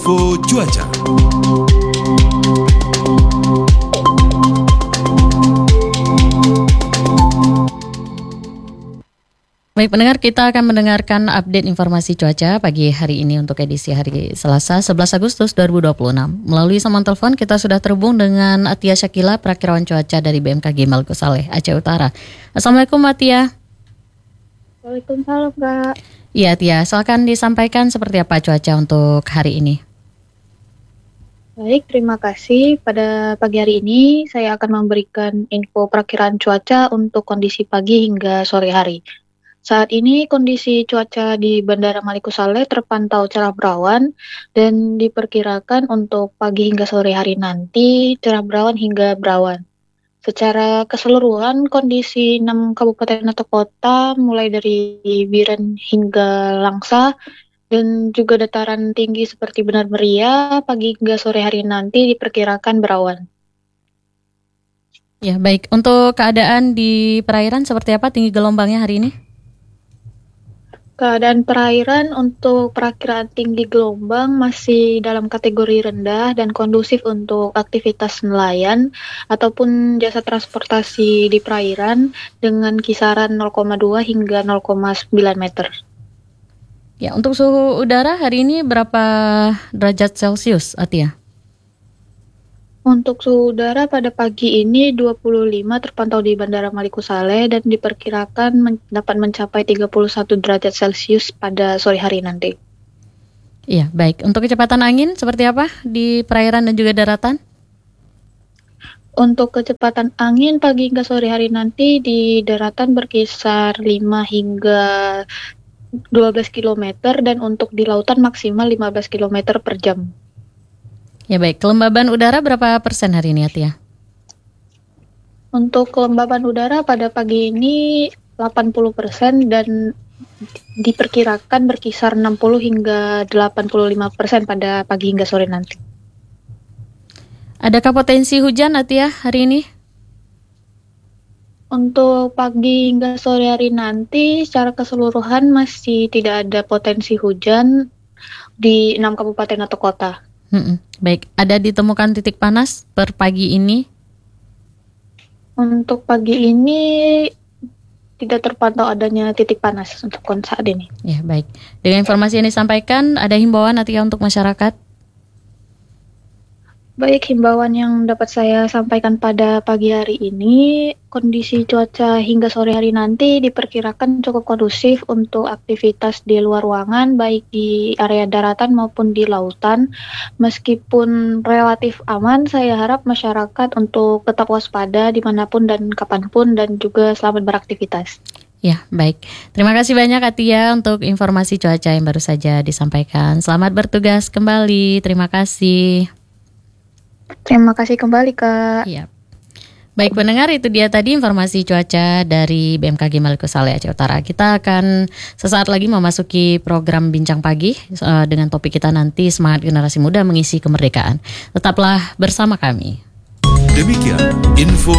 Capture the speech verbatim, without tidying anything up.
Info cuaca. Baik pendengar, kita akan mendengarkan update informasi cuaca pagi hari ini untuk edisi hari Selasa sebelas Agustus dua ribu dua puluh enam. Melalui sambungan telepon kita sudah terhubung dengan Atia Syakila, perakirawan cuaca dari B M K G Maluku Saleh, Aceh Utara. Assalamualaikum Atia. Waalaikumsalam Kak. Iya Atia, silakan disampaikan seperti apa cuaca untuk hari ini. Baik, terima kasih. Pada pagi hari ini saya akan memberikan info perakiraan cuaca untuk kondisi pagi hingga sore hari. Saat ini kondisi cuaca di Bandara Maluku Saleh terpantau cerah berawan dan diperkirakan untuk pagi hingga sore hari nanti cerah berawan hingga berawan. Secara keseluruhan kondisi enam kabupaten atau kota mulai dari Biren hingga Langsa dan juga dataran tinggi seperti Benar Meriah pagi hingga sore hari nanti diperkirakan berawan. Ya baik, untuk keadaan di perairan seperti apa tinggi gelombangnya hari ini? Keadaan perairan untuk perakiraan tinggi gelombang masih dalam kategori rendah dan kondusif untuk aktivitas nelayan ataupun jasa transportasi di perairan dengan kisaran nol koma dua hingga nol koma sembilan meter. Ya, untuk suhu udara hari ini berapa derajat Celcius, Atia? Untuk suhu udara pada pagi ini dua puluh lima terpantau di Bandara Maluku Saleh dan diperkirakan men- dapat mencapai tiga puluh satu derajat Celcius pada sore hari nanti. Iya, baik. Untuk kecepatan angin seperti apa di perairan dan juga daratan? Untuk kecepatan angin pagi hingga sore hari nanti di daratan berkisar lima hingga dua belas kilometer dan untuk di lautan maksimal lima belas kilometer per jam. Ya baik, kelembaban udara berapa persen hari ini Atia? Untuk kelembaban udara pada pagi ini delapan puluh persen dan diperkirakan berkisar enam puluh hingga delapan puluh lima persen pada pagi hingga sore nanti. Adakah potensi hujan Atia hari ini? Untuk pagi hingga sore hari nanti secara keseluruhan masih tidak ada potensi hujan di enam kabupaten atau kota. Hmm, baik, ada ditemukan titik panas per pagi ini? Untuk pagi ini tidak terpantau adanya titik panas untuk saat ini. Ya baik, dengan informasi yang disampaikan ada himbauan Atia untuk masyarakat? Baik, himbauan yang dapat saya sampaikan pada pagi hari ini, kondisi cuaca hingga sore hari nanti diperkirakan cukup kondusif untuk aktivitas di luar ruangan, baik di area daratan maupun di lautan. Meskipun relatif aman, saya harap masyarakat untuk tetap waspada dimanapun dan kapanpun dan juga selamat beraktivitas. Ya, baik. Terima kasih banyak Atia untuk informasi cuaca yang baru saja disampaikan. Selamat bertugas kembali. Terima kasih. Terima kasih kembali Kak. Iya. Baik pendengar, itu dia tadi informasi cuaca dari B M K G Maluku Saleh Aceh Utara. Kita akan sesaat lagi memasuki program Bincang Pagi uh, dengan topik kita nanti semangat generasi muda mengisi kemerdekaan. Tetaplah bersama kami. Demikian info